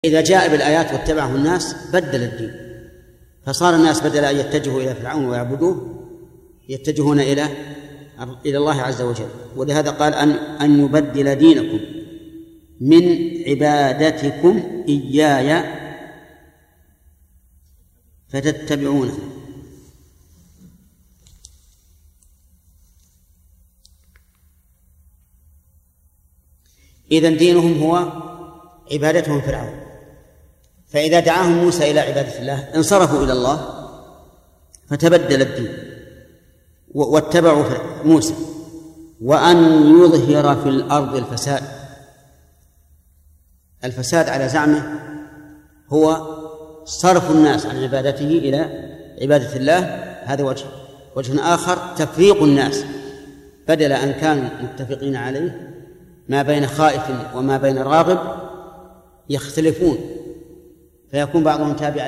إذا جاء بالآيات واتبعه الناس بدل الدين، فصار الناس بدل أن يتجهوا إلى فرعون ويعبدوه يتجهون إلى الله عز وجل. ولهذا قال أن يبدل دينكم من عبادتكم إياي فتتبعونه. إذن دينهم هو عبادتهم فرعون، فإذا دعاهم موسى إلى عبادة الله انصرفوا إلى الله فتبدل الدين واتبعوا موسى. وأن يظهر في الأرض الفساد على زعمه هو صرف الناس عن عبادته إلى عبادة الله، هذا وجه آخر تفريق الناس، بدل أن كانوا متفقين عليه ما بين خائف وما بين راغب يختلفون، فيكون بعضهم تابعا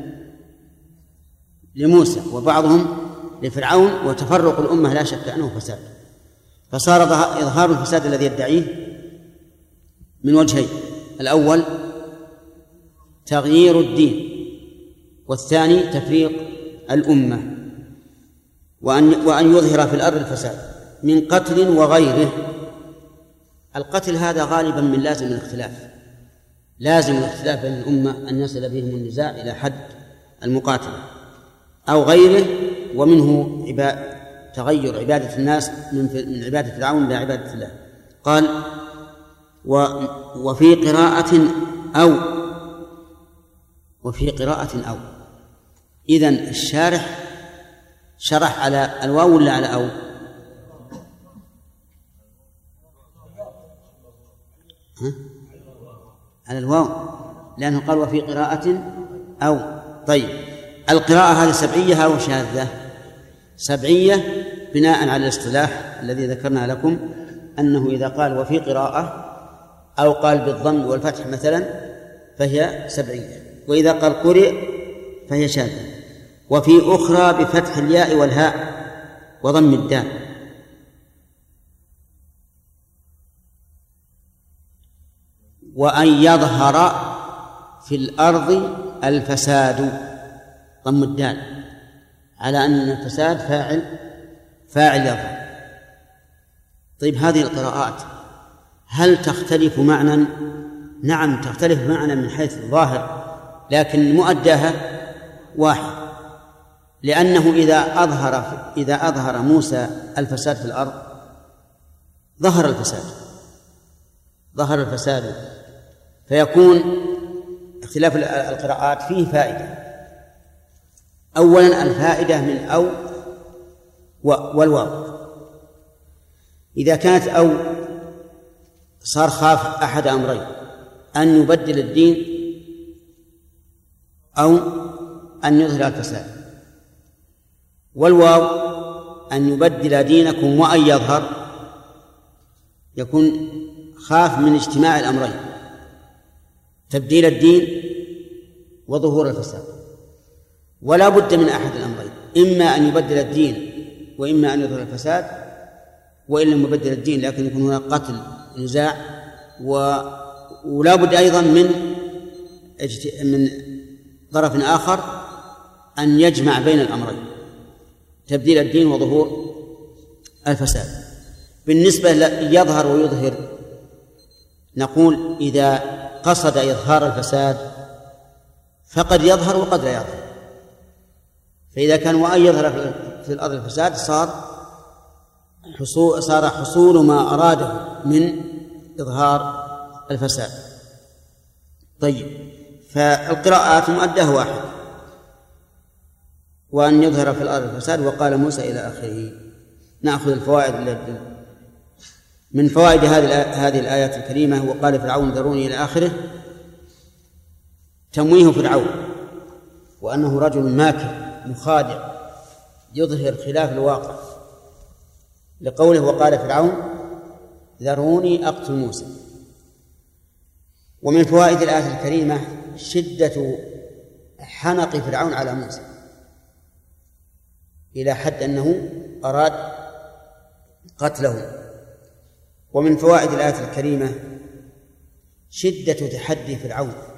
لموسى وبعضهم لفرعون، وتفرق الأمة لا شك أنه فساد. فصار إظهار الفساد الذي يدعيه من وجهين: الأول تغيير الدين، والثاني تفريق الأمة. وأن يظهر في الأرض الفساد من قتل وغيره. القتل هذا غالبا من لازم الاختلاف، لازم الاختلاف بين الأمة أن يصل بهم النزاع إلى حد المقاتلة أو غيره، ومنه تغير عبادة الناس من عبادة فرعون إلى عبادة الله. قال وفي قراءة أو إذن الشارح شرح على الواو ولا على أو؟ على الواو، لأنه قال وفي قراءة أو. طيب، القراءة هذه سبعية أو شاذة؟ سبعية بناء على الاصطلاح الذي ذكرنا لكم، أنه إذا قال وفي قراءة أو قال بالضم والفتح مثلا فهي سبعية، وإذا قال قرئ فهي شاذة. وفي أخرى بفتح الياء والهاء وضم الدال. وأن يظهر في الأرض الفساد، ضم الدال على أن الفساد فاعل يظهر. طيب، هذه القراءات هل تختلف معنى؟ نعم تختلف معنى من حيث الظاهر، لكن مؤداها واحد، لأنه إذا أظهر موسى الفساد في الأرض ظهر الفساد، فيكون اختلاف القراءات فيه فائدة. أولا الفائدة من أو والواو، إذا كانت أو صار خاف أحد أمرين: أن يبدل الدين أو أن يظهر الفساد. والواو أن يبدل دينكم وأن يظهر، يكون خاف من اجتماع الأمرين: تبديل الدين وظهور الفساد. ولا بد من أحد الأمرين، إما أن يبدل الدين وإما أن يظهر الفساد، وإن لم يبدل الدين لكن يكون هناك قتل نزاع. ولا بد أيضا من طرف آخر أن يجمع بين الأمرين: تبديل الدين وظهور الفساد. بالنسبة يظهر ويظهر، نقول إذا قصد إظهار الفساد فقد يظهر وقد لا يظهر، فإذا كان وأن يظهر في الأرض الفساد صار حصول ما أراده من إظهار الفساد. طيب، فالقراءات مؤداه واحد: وأن يظهر في الأرض الفساد وقال موسى إلى آخره. نأخذ الفوائد من فوائد هذه الآيات الكريمة. وقال فرعون ذروني إلى آخره: تمويه فرعون وأنه رجل ماكر مخادع يظهر خلاف الواقع، لقوله وقال فرعون ذروني أقتل موسى. ومن فوائد الآية الكريمة شدة حنق فرعون على موسى إلى حد أنه أراد قتله. ومن فوائد الآية الكريمة شدة تحدي فرعون